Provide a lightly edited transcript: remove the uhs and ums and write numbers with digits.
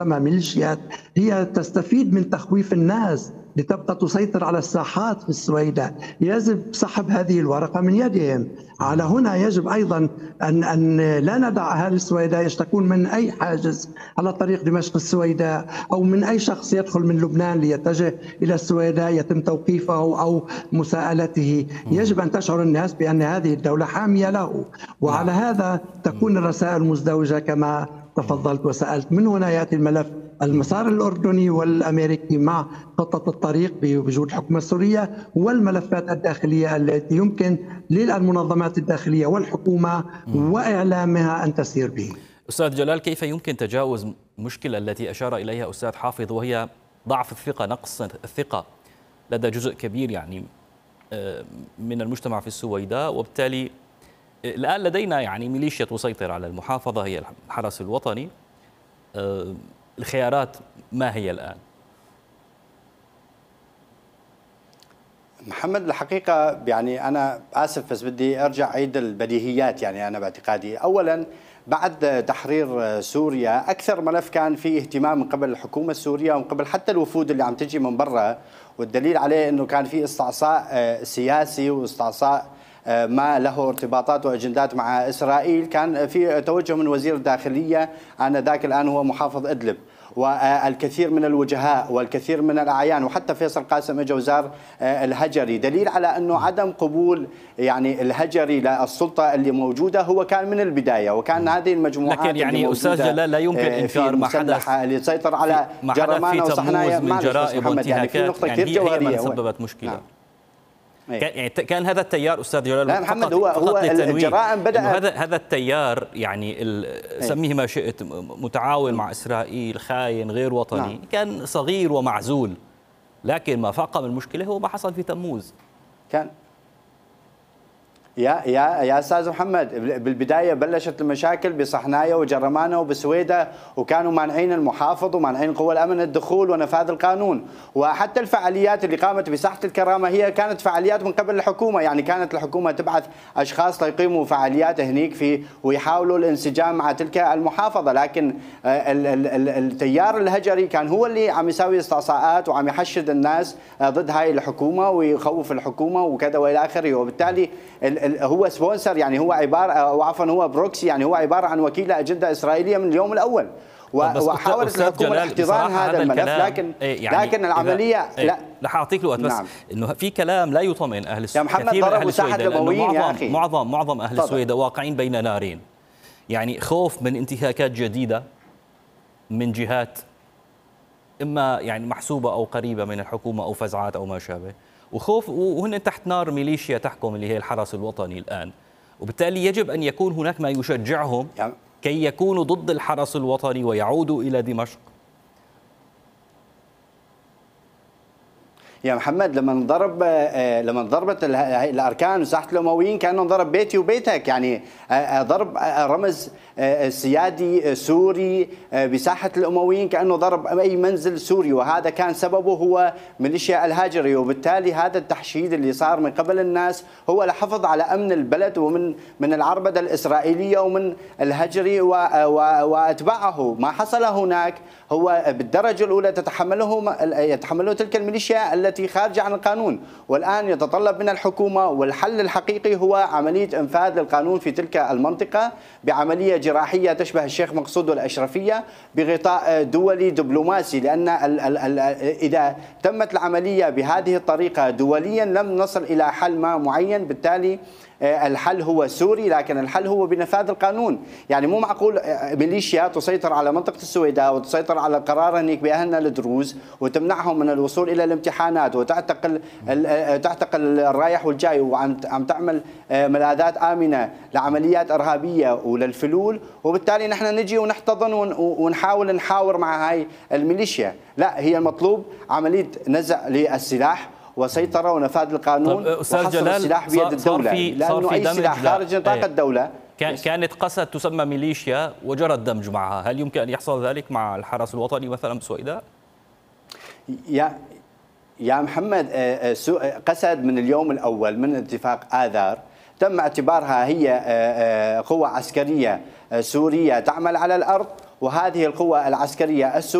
ميليشيات هي تستفيد من تخويف الناس لتبقى تسيطر على الساحات في السويداء. يجب سحب هذه الورقة من يدهم. على هنا يجب أيضا أن لا ندع أهالي السويداء يشتكون من أي حاجز على طريق دمشق السويداء، أو من أي شخص يدخل من لبنان ليتجه إلى السويداء يتم توقيفه أو مساءلته. يجب أن تشعر الناس بأن هذه الدولة حامية له، وعلى هذا تكون الرسائل مزدوجة كما تفضلت وسألت. من هنا يأتي المسار الأردني والأمريكي مع خطة الطريق بوجود الحكومة السورية، والملفات الداخلية التي يمكن للمنظمات الداخلية والحكومة وإعلامها أن تسير به. أستاذ جلال، كيف يمكن تجاوز المشكلة التي أشار إليها أستاذ حافظ، وهي ضعف الثقة، نقص الثقة لدى جزء كبير يعني من المجتمع في السويداء، وبالتالي الآن لدينا يعني ميليشيا تسيطر على المحافظة هي الحرس الوطني. الخيارات ما هي الآن؟ محمد، الحقيقة يعني أنا آسف بس بدي أرجع أعيد البديهيات. يعني أنا باعتقادي أولا بعد تحرير سوريا أكثر ملف كان فيه اهتمام من قبل الحكومة السورية ومن قبل حتى الوفود اللي عم تجي من برا، والدليل عليه أنه كان في استعصاء سياسي واستعصاء ما له ارتباطات واجندات مع اسرائيل. كان في توجه من وزير الداخليه آنذاك الان هو محافظ ادلب، والكثير من الوجهاء والكثير من الاعيان، وحتى فيصل قاسم اجى وزار الهجري، دليل على انه عدم قبول يعني الهجري للسلطه اللي موجوده هو كان من البدايه. وكان هذه المجموعات لكن يعني استاذ جلال لا يمكن انكار ما حدث اللي تسيطر على جرمانه وصحنايا من جرائم وانتهاكات، يعني في نقطه كثير جوهريه هي من سببت مشكله. نعم. يعني كان هذا التيار استاذ جلال، لا محمد، هو الجرائم بدأت هذا التيار يعني سميه ما شئت، متعاون مع اسرائيل، خاين، غير وطني. نعم. كان صغير ومعزول، لكن ما فاقم المشكله هو ما حصل في تموز. كان يا استاذ محمد، بالبدايه بلشت المشاكل بصحنايا وجرمانه وبسويداء، وكانوا مانعين المحافظ ومانعين قوى الامن الدخول ونفاذ القانون. وحتى الفعاليات اللي قامت بساحه الكرامه هي كانت فعاليات من قبل الحكومه، يعني كانت الحكومه تبعث اشخاص ليقيموا فعاليات هنيك في ويحاولوا الانسجام مع تلك المحافظه. لكن التيار الهجري كان هو اللي عم يساوي استعصاءات وعم يحشد الناس ضد هاي الحكومه ويخوف الحكومه وكذا والى اخره. وبالتالي هو سبونسر، يعني هو عباره، او عفوا هو بروكسي، يعني هو عباره عن وكيل لاجنده اسرائيليه من اليوم الاول. وحاولت الحكومه احتضان هذا الملف، لكن العمليه لا اعطيك الوقت بس. نعم. انه في كلام لا يطمئن اهل السويد. يا محمد ضربوا ساحه الامويين يا اخي. معظم اهل السويد واقعين بين نارين، يعني خوف من انتهاكات جديده من جهات اما يعني محسوبه او قريبه من الحكومه او فزعات او ما شابه، وخوف وهن تحت نار ميليشيا تحكم اللي هي الحرس الوطني الآن. وبالتالي يجب أن يكون هناك ما يشجعهم كي يكونوا ضد الحرس الوطني ويعودوا إلى دمشق. يا محمد، لما ضربت الاركان وساحه الامويين كانه ضرب بيتي وبيتك، يعني ضرب رمز سيادي سوري بساحه الامويين كانه ضرب اي منزل سوري، وهذا كان سببه هو ميليشيا الهاجري. وبالتالي هذا التحشيد اللي صار من قبل الناس هو لحفظ على امن البلد ومن العربده الاسرائيليه ومن الهجري واتباعه. ما حصل هناك هو بالدرجه الاولى يتحمله تلك الميليشيا التي خارجه عن القانون، والان يتطلب من الحكومه، والحل الحقيقي هو عمليه انفاذ القانون في تلك المنطقه بعمليه جراحيه تشبه الشيخ مقصود والاشرفيه بغطاء دولي دبلوماسي. لان اذا تمت العمليه بهذه الطريقه دوليا لم نصل الى حل ما معين. بالتالي الحل هو سوري، لكن الحل هو بنفاذ القانون. يعني مو معقول ميليشيا تسيطر على منطقة السويداء وتسيطر على القرار هنيك بأهلنا الدروز وتمنعهم من الوصول إلى الامتحانات وتعتقل الرايح والجاي، وعم تعمل ملاذات آمنة لعمليات إرهابية وللفلول، وبالتالي نحن نجي ونحتضن ونحاول نحاور مع هاي الميليشيا. لا، هي المطلوب عملية نزع للسلاح وسيطرة ونفاذ القانون وحصر السلاح بيد الدولة، لأنه أي سلاح خارج نطاق الدولة. كانت قسد تسمى ميليشيا وجرى الدمج معها، هل يمكن أن يحصل ذلك مع الحرس الوطني مثلا بسويداء؟ يا محمد، قسد من اليوم الأول من اتفاق آذار تم اعتبارها هي قوة عسكرية سورية تعمل على الأرض، وهذه القوة العسكرية السورية